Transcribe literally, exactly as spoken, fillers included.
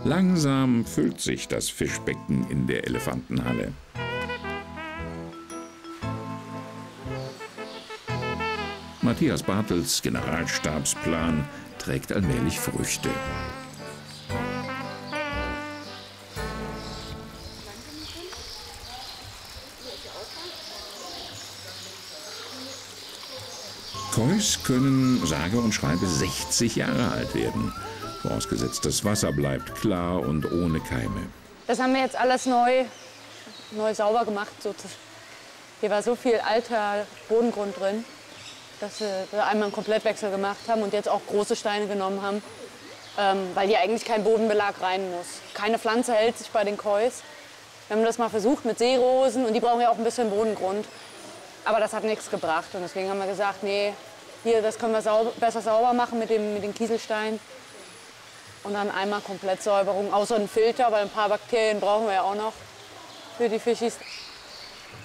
Langsam füllt sich das Fischbecken in der Elefantenhalle. Matthias Bartels Generalstabsplan trägt allmählich Früchte. Kois können sage und schreibe sechzig Jahre alt werden. Vorausgesetzt, das Wasser bleibt klar und ohne Keime. Das haben wir jetzt alles neu, neu sauber gemacht. Hier war so viel alter Bodengrund drin, dass wir einmal einen Komplettwechsel gemacht haben und jetzt auch große Steine genommen haben, ähm, weil hier eigentlich kein Bodenbelag rein muss. Keine Pflanze hält sich bei den Kois. Wir haben das mal versucht mit Seerosen und die brauchen ja auch ein bisschen Bodengrund. Aber das hat nichts gebracht und deswegen haben wir gesagt, nee, hier, das können wir sauber, besser sauber machen mit, dem, mit den Kieselsteinen. Und dann einmal komplett Säuberung, außer ein Filter, weil ein paar Bakterien brauchen wir ja auch noch für die Fischis.